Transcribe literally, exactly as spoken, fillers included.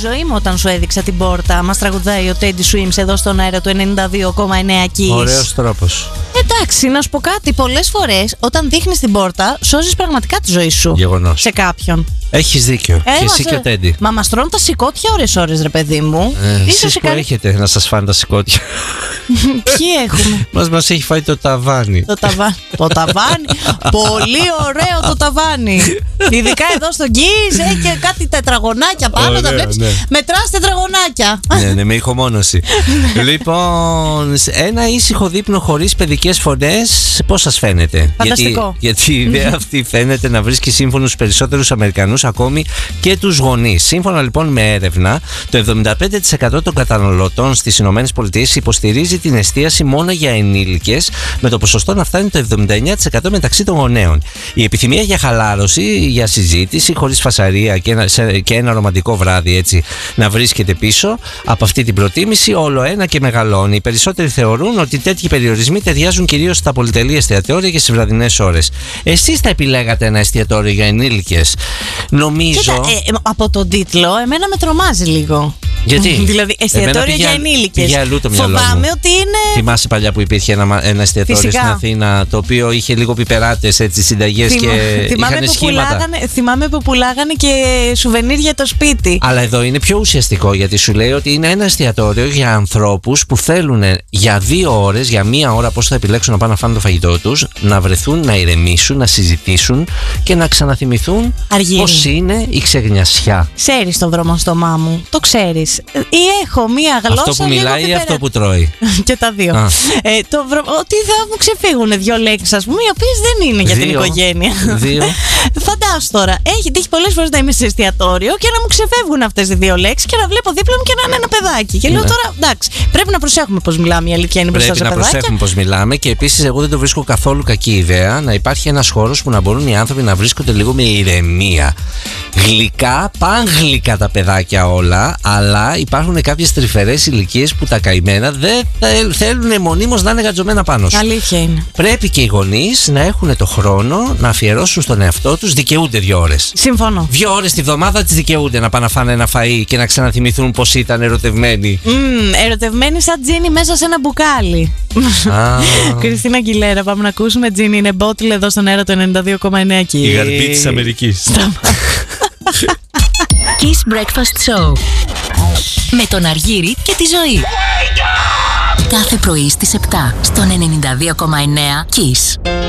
ζωή μου όταν σου έδειξα την πόρτα. Μας τραγουδάει ο Teddy Swims εδώ στον αέρα του ενενήντα δύο κόμμα εννέα Kiss. Ωραίος τρόπος. Εντάξει, να σου πω κάτι. Πολλές φορές όταν δείχνεις την πόρτα, σώζεις πραγματικά τη ζωή σου. Γεγονός. Σε κάποιον. Έχεις δίκιο. Ε, και μας, εσύ και ο Τέντι. Μα μας τρώνε τα σηκώτια ώρες-ώρες, ρε παιδί μου. Ε, εσείς που καλύ... έχετε να σας φάνε τα σηκώτια. Ποιοι έχουμε? Μας μας έχει φάει το ταβάνι. Το ταβάνι. Το ταβάνι. Πολύ ωραίο το ταβάνι. Ειδικά εδώ στο Kiss έχει και κάτι τετραγωνάκια πάνω. Ωραία, τα βλέπεις. Ναι. Μετράς τετραγωνάκια. Ναι, ναι, με ηχομόνωση. Λοιπόν, ένα ήσυχο δείπνο χωρίς παιδικές φωνές, πώς σας φαίνεται? Φανταστικό. Γιατί, γιατί η ιδέα αυτή φαίνεται να βρίσκει σύμφωνους περισσότερους Αμερικανούς, ακόμη και τους γονείς. Σύμφωνα λοιπόν με έρευνα, το εβδομήντα πέντε τοις εκατό των καταναλωτών στις ΗΠΑ υποστηρίζει την εστίαση μόνο για ενήλικες, με το ποσοστό να φτάνει το εβδομήντα εννέα τοις εκατό μεταξύ των γονέων. Η επιθυμία για χαλάρωση, για συζήτηση, χωρίς φασαρία και ένα, σε, και ένα ρομαντικό βράδυ έτσι να βρίσκεται πίσω από αυτή την προτίμηση, όλο ένα και μεγαλώνει. Οι περισσότεροι θεωρούν ότι τέτοιοι περιορισμοί ταιριάζουν κυρίως στα πολυτελή εστιατόρια και στις βραδινές ώρες. Εσείς θα επιλέγατε ένα εστιατόριο για ενήλικες? Νομίζω. Κοίτα, ε, από τον τίτλο, εμένα με τρομάζει λίγο. Γιατί? Δηλαδή, εστιατόριο για ενήλικες. Πήγε αλλού το μυαλό Φοβάμαι μου. ότι είναι. Θυμάσαι παλιά που υπήρχε ένα, ένα εστιατόριο Φυσικά. στην Αθήνα, το οποίο είχε λίγο πιπεράτες, έτσι, συνταγές Θυμα... και θυμάμαι, είχαν που σχήματα. πουλάγανε, θυμάμαι που πουλάγανε και σουβενίρ για το σπίτι. Αλλά εδώ είναι πιο ουσιαστικό, γιατί σου λέει ότι είναι ένα εστιατόριο για ανθρώπους που θέλουν για δύο ώρες, για μία ώρα, πώς θα επιλέξουν να πάνε να φάνε το φαγητό τους, να βρεθούν, να ηρεμήσουν, να συζητήσουν και να ξαναθυμηθούν πώς είναι η ξεγνιασιά. Ξέρεις το δρόμο στο μάμου, το ξέρεις. Ή έχω μία γλώσσα. Αυτό που μιλάει ή πέρα... αυτό που τρώει? Και τα δύο. Ε, το βρο... Ότι θα μου ξεφύγουν δύο λέξεις, ας πούμε, οι οποίες δεν είναι για δύο. την οικογένεια. Δύο. Φαντάσου τώρα, έχει τύχει πολλές φορές να είμαι σε εστιατόριο και να μου ξεφεύγουν αυτές οι δύο λέξεις και να βλέπω δίπλα μου και να είναι ένα παιδάκι. Και λέω Ναι. τώρα, εντάξει, πρέπει να προσέχουμε πώς μιλάμε, η αλήθεια είναι μπροστά σε Πρέπει να παιδάκια. προσέχουμε πώς μιλάμε και επίσης εγώ δεν το βρίσκω καθόλου κακή ιδέα να υπάρχει ένας χώρος που να μπορούν οι άνθρωποι να βρίσκονται λίγο με ηρεμία. Γλυκά, παν-γλυκά τα παιδάκια όλα, αλλά υπάρχουν κάποιες τρυφερές ηλικίες που τα καημένα δεν θέλουν μονίμως να είναι γατζωμένα πάνω σου. Αλήθεια είναι. Πρέπει και οι γονείς να έχουν το χρόνο να αφιερώσουν στον εαυτό τους, δικαιούνται δύο ώρες. Συμφωνώ. Δύο ώρες τη βδομάδα τις δικαιούνται να πάνε να φάνε ένα φαΐ και να ξαναθυμηθούν πως ήταν ερωτευμένοι. Mm, ερωτευμένη σαν τζίνι μέσα σε ένα μπουκάλι. Κριστίνα Αγγιλέρα, πάμε να ακούσουμε τζίνι. Είναι μπότιλ εδώ στον αέρα του ενενήντα δύο κόμμα εννέα Kiss. Η γαρμπή της Αμερικής. Kiss Breakfast Show με τον Αργύρη και τη Ζωή. Κάθε πρωί στις επτά στον ενενήντα δύο κόμμα εννέα Kiss.